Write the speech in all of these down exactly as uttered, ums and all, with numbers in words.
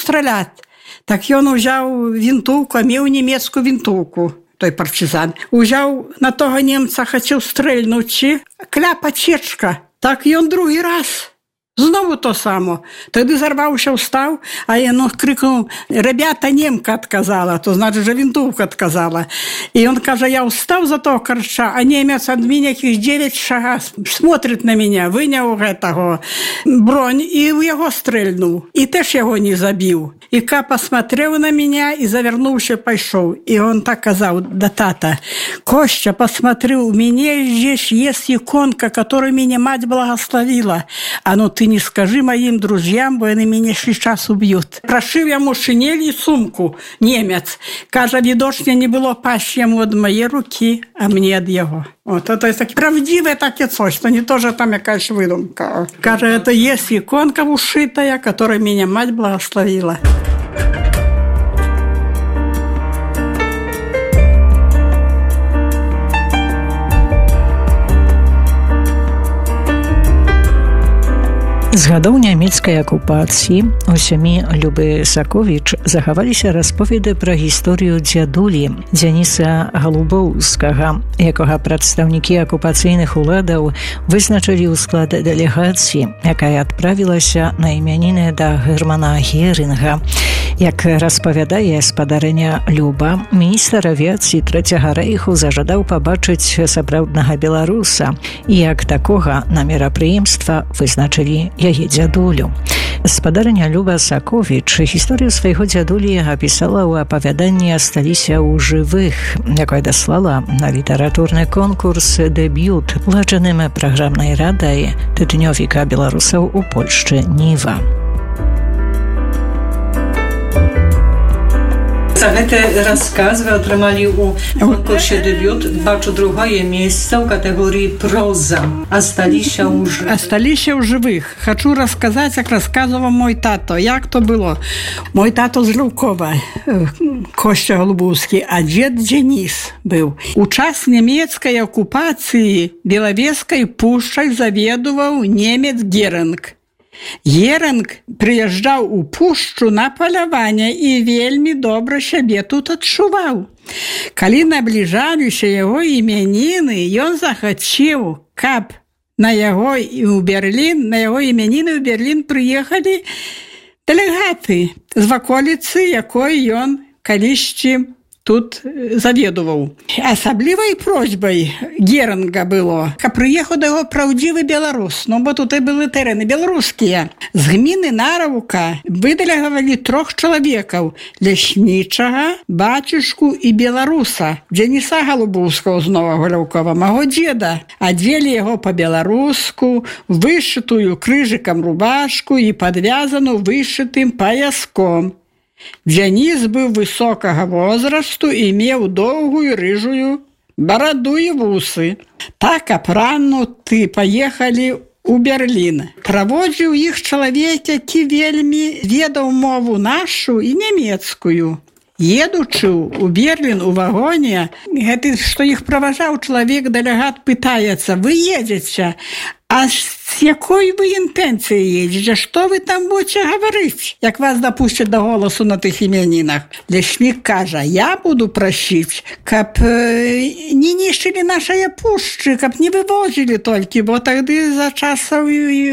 страляць. Так ён узяў вінтоўку, а меў нямецкую вінтоўку, той партызан. Узяў на того немца, хацеў стрэльнуць, кляп ацечка. Так ён другі раз. Знову то само. Тады зарваўся, устаў, а ён крикнуў: «Ребята, немка отказала», то значит, же винтовка отказала. И он кажа: «Я устаў за того корча, а немец от меня яких девять шага смотрит на меня, выняў гэтага бронь и в яго стрельнул. И теж яго не забил. И ка посмотрел на меня и завернулся, пошел. И он так казал: «Да тата, Костя, посмотри, у меня здесь есть иконка, которую меня мать благословила. А ну ты не скажи моим друзьям, бо они меня сейчас убьют». Прошив ему шинель и сумку, немец. Кажа, видошня не было пасть ему от моей руки, а мне от его. Вот, это таки правдивое таки coś, что не тоже там якась выдумка. Кажа, это есть иконка ушитая, которой меня мать благословила. З гадоў нямецкай акупацыі у сям'і Любы Саковіч захаваліся расповеды пра гісторыю дзядулі Дзяніса Галубоўскага, якога прадстаўнікі акупацыйных уладаў вызначылі ў склад дэлегацыі, якая адправілася на імяніны да Германа Герінга. Як распавядае спадарыня Люба, міністр авіяцыі Трэцяга рэйху зажадаў пабачыць сапраўднага беларуса, і як такога на мерапрыемства вызначылі яе дзядулю. Спадарыня Люба Саковіч гісторыю свайго дзядулі апісала ў апавяданні «Асталіся ў жывых», якое даслала на літаратурны конкурс «Дэбют», уладжаным праграмнай радай тыднёвіка беларусаў у Польшчы «Ніва». За гэты рассказ вы атрымалі ў конкурсе «Дэбют» бачу другое месца ў катэгорыі проза. Асталіся ў жывых. Асталіся ў жывых. Хочу рассказаць, як рассказываў мой тато. Як то было? Мой тато з Львкова, Костя Голубоўскі, а дзед Дзяніс быў. У час нямецкай акупацыі Белавежскай пушчай заведуваў немец Герінг. Герінг прыязджаў у пушчу на паляванне і вельмі добра сябе тут адчуваў. Калі набліжаліся яго імяніны, ён захацеў, каб на яго і ў Берлін, на яго імяніны ў Берлін прыехалі дэлегаты з ваколіцы, якой ён калісьці тут заведуваў. Асаблівай просьбай Герінга было, каб прыехаў да яго праўдзівы беларус, ну бо тут і былі тэрэны беларускія. З гміны Нараўка выдэлегавалі трох чалавекаў: ляснічага, бацюшку і беларуса, Дзяніса Галубоўскага з Новага Львкова, маго дзеда. Адвелі яго па-беларуску, вышытую крыжыкам рубашку і падвязану вышытым паяском. Дзяніс быў высокага возрасту і меў доўгую рыжую бараду і вусы. Так апрануты паехалі ў Берлін. Праводзіў іх чалавек, які вельмі ведаў мову нашу і нямецкую. Едучы ў Берлін у вагоне, гэты, што іх праважаў чалавек, дэлегат пытаецца: «Вы едзеце, а з якой вы інтэнцыяй едзеце? Што вы там будзеце гаварыць, як вас дапусцяць да голасу на тых імянінах?» Ляснік кажа: «Я буду прасіць, каб не нішчылі нашыя пушчы, каб не вывозілі толькі, бо тады за часаў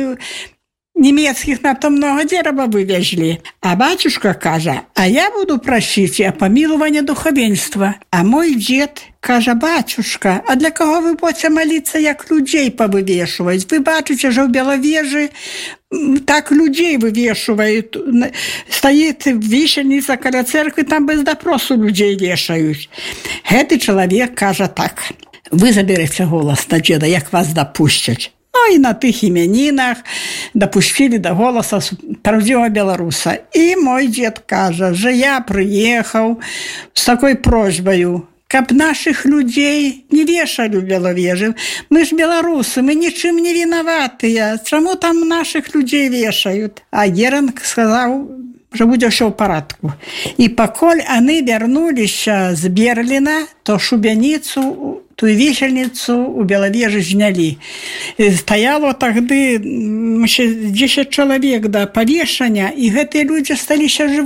немецких надто много дерева вывезли». А батюшка кажа: «А я буду просить о помиловании духовенства». А мой дед кажа: «Батюшка, а для кого вы будете молиться, як людей повывешивать? Вы бачите, что в Беловежі так людей вывешивают. Стоит вишельница каля церкви, там без допросу людей вешают». Гэты чалавек кажа так: «Вы заберете голос на деда, як вас допустять». Ну і на тых імянінах дапусцілі да голаса праўдзівага беларуса. І мой дзед кажа, że я прыехаў з такой просьбаю, каб наших людзей не вешалі ў Белавежы. Мы ж беларусы, мы нічым не вінаватыя. Чаму там наших людзей вешают? А Герінг сказаў, że будзе ўсё ў парадку. І пакуль яны вярнуліся з Берліна, то шубяніцу, ту вішальніцу у Белавежы знялі. Стаяло тагды дзесяць чалавек да павешання, і гэтыя людзі сталіся жывымі.